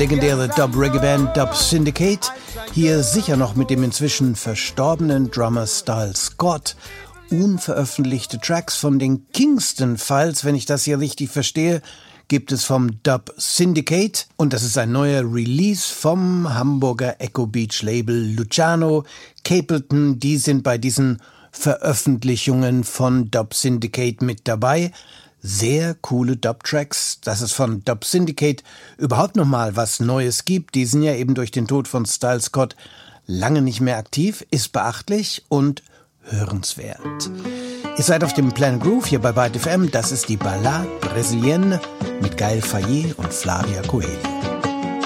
legendäre Dub-Reggae-Band Dub Syndicate, hier sicher noch mit dem inzwischen verstorbenen Drummer Styles Scott. Unveröffentlichte Tracks von den Kingston Files, wenn ich das hier richtig verstehe, gibt es vom Dub Syndicate und das ist ein neuer Release vom Hamburger Echo Beach Label Luciano Capleton. Die sind bei diesen Veröffentlichungen von Dub Syndicate mit dabei. Sehr coole Dub-Tracks, dass es von Dub Syndicate überhaupt nochmal was Neues gibt. Die sind ja eben durch den Tod von Styles Scott lange nicht mehr aktiv, ist beachtlich und hörenswert. Ihr seid auf dem Planet Groove hier bei Byte FM. Das ist die Ballade Brésilienne mit Gaël Faye und Flavia Coelho.